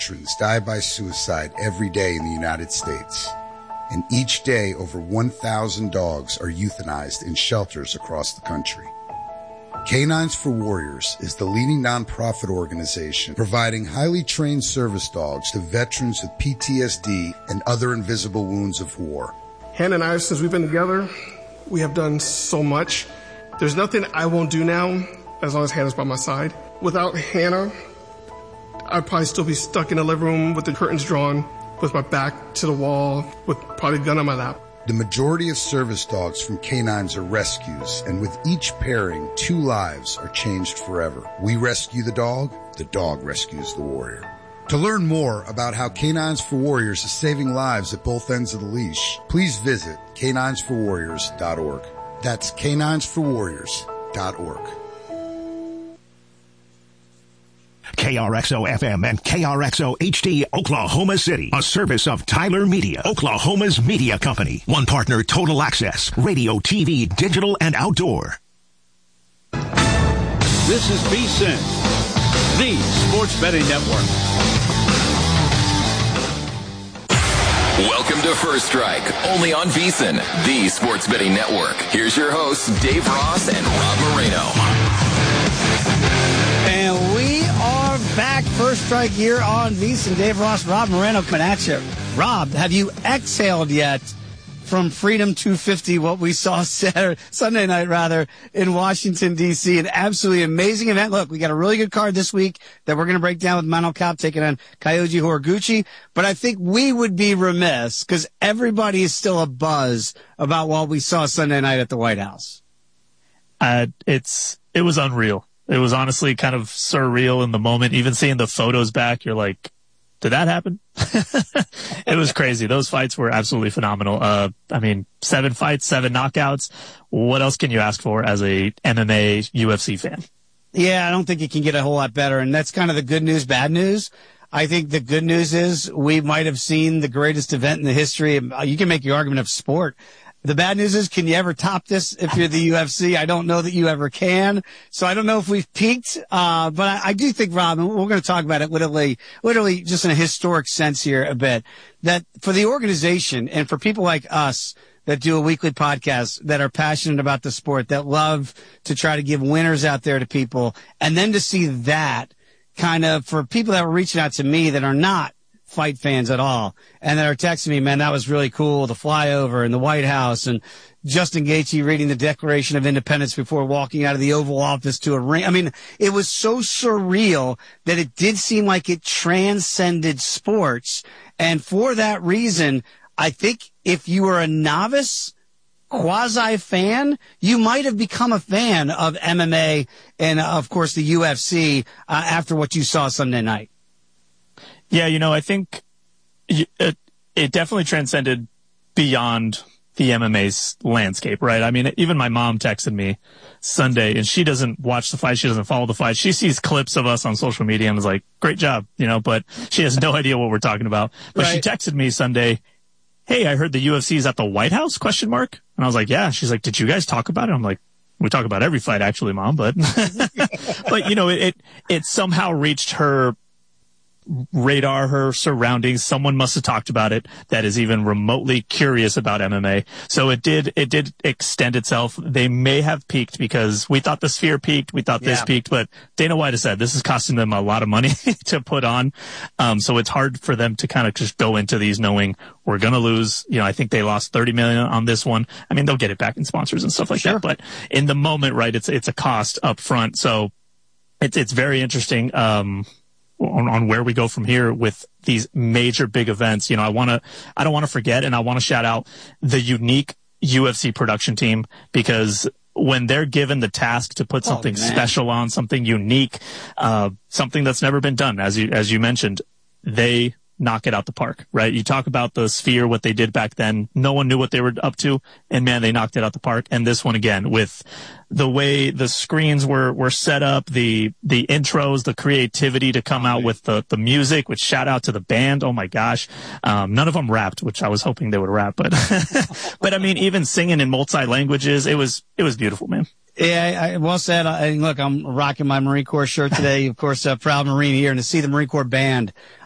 veterans die by suicide every day in the United States. And each day, over 1,000 dogs are euthanized in shelters across the country. Canines for Warriors is the leading nonprofit organization providing highly trained service dogs to veterans with PTSD and other invisible wounds of war. Hannah and I, since we've been together, we have done so much. There's nothing I won't do now as long as Hannah's by my side. Without Hannah, I'd probably still be stuck in the living room with the curtains drawn, with my back to the wall, with probably a gun on my lap. The majority of service dogs from canines are rescues, and with each pairing, 2 lives are changed forever. We rescue the dog rescues the warrior. To learn more about how Canines for Warriors is saving lives at both ends of the leash, please visit caninesforwarriors.org. That's caninesforwarriors.org. KRXO-FM and KRXO-HD Oklahoma City, a service of Tyler Media, Oklahoma's media company. One partner, Total Access, radio, TV, digital, and outdoor. This is VSiN, the Sports Betting Network. Welcome to First Strike, only on VSiN, the Sports Betting Network. Here's your hosts, Dave Ross and Rob Moreno. And we are back, First Strike here on VSiN. Dave Ross, Rob Moreno coming at you. Rob, have you exhaled yet from Freedom 250, what we saw Sunday night in Washington, D.C.? An absolutely amazing event. Look, we got a really good card this week that we're going to break down with Mano Cap taking on Kyoji Horiguchi. But I think we would be remiss because everybody is still abuzz about what we saw Sunday night at the White House. It was unreal. It was honestly kind of surreal in the moment. Even seeing the photos back, you're like, did that happen? It was crazy. Those fights were absolutely phenomenal. 7 fights, 7 knockouts. What else can you ask for as a MMA UFC fan? Yeah, I don't think it can get a whole lot better. And that's kind of the good news, bad news. I think the good news is we might have seen the greatest event in the history. You can make your argument of sport. The bad news is, can you ever top this if you're the UFC? I don't know that you ever can. So I don't know if we've peaked. But I do think, Rob, and we're going to talk about it literally just in a historic sense here a bit, that for the organization and for people like us that do a weekly podcast, that are passionate about the sport, that love to try to give winners out there to people, and then to see that kind of for people that were reaching out to me that are not fight fans at all, and that are texting me, man, that was really cool, the flyover in the White House, and Justin Gaethje reading the Declaration of Independence before walking out of the Oval Office to a ring. I mean, it was so surreal that it did seem like it transcended sports, and for that reason, I think if you were a novice quasi-fan, you might have become a fan of MMA and, of course, the UFC after what you saw Sunday night. Yeah, I think it definitely transcended beyond the MMA's landscape, right? I mean, even my mom texted me Sunday, and she doesn't watch the fight. She doesn't follow the fight. She sees clips of us on social media and was like, great job, but she has no idea what we're talking about. But Right. She texted me Sunday, hey, I heard the UFC is at the White House, ? And I was like, yeah. She's like, did you guys talk about it? I'm like, we talk about every fight, actually, Mom, but, it somehow reached her radar, her surroundings. Someone must have talked about it that is even remotely curious about MMA. So it did extend itself. They may have peaked because we thought the Sphere peaked. We thought this peaked, but Dana White has said this is costing them a lot of money to put on. So it's hard for them to kind of just go into these knowing we're going to lose. I think they lost $30 million on this one. I mean, they'll get it back in sponsors and stuff like that. But in the moment, right, it's a cost up front. So it's very interesting. On where we go from here with these major big events. I don't want to forget, and I want to shout out the unique UFC production team, because when they're given the task to put something special on, something unique, something that's never been done, as you mentioned, they knock it out the park, right? You talk about the Sphere, what they did back then. No one knew what they were up to, and man, they knocked it out the park. And this one again, with the way the screens were set up, the intros, the creativity to come out with the music, which shout out to the band. Oh my gosh. None of them rapped, which I was hoping they would rap, but, but I mean, even singing in multi languages, it was beautiful, man. Yeah, well said. Look, I'm rocking my Marine Corps shirt today. Of course, proud Marine here, and to see the Marine Corps band